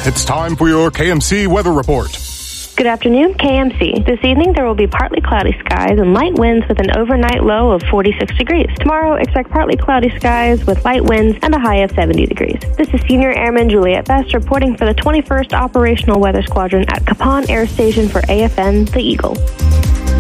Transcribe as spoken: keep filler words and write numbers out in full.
It's time for your K M C weather report. Good afternoon, K M C. This evening there will be partly cloudy skies and light winds with an overnight low of forty-six degrees. Tomorrow, expect partly cloudy skies with light winds and a high of seventy degrees. This is Senior Airman Juliette Best reporting for the twenty-first Operational Weather Squadron at Capon Air Station for A F N, the Eagle.